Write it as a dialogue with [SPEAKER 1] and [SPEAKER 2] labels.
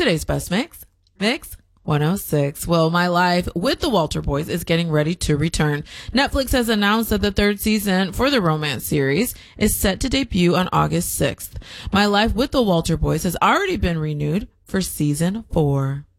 [SPEAKER 1] today's Best Mix, Mix 106. Well, My Life with the Walter Boys is getting ready to return. Netflix has announced that the third season for the romance series is set to debut on August 6th. My Life with the Walter Boys has already been renewed for season 4.